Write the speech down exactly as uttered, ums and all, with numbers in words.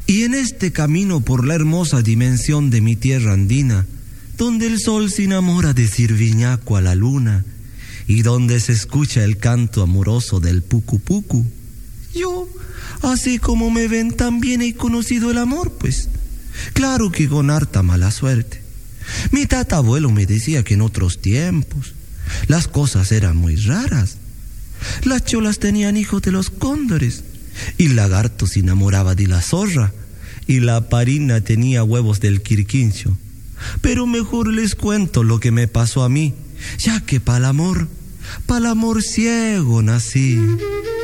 Y en este camino por la hermosa dimensión de mi tierra andina, donde el sol se enamora de Sirviñaco a la luna, y donde se escucha el canto amoroso del pucu pucu, yo, así como me ven, también he conocido el amor, pues. Claro que con harta mala suerte. Mi tatabuelo me decía que en otros tiempos las cosas eran muy raras. Las cholas tenían hijos de los cóndores, y el lagarto se enamoraba de la zorra, y la parina tenía huevos del quirquincho. Pero mejor les cuento lo que me pasó a mí, ya que pa'l amor, pa'l amor ciego nací.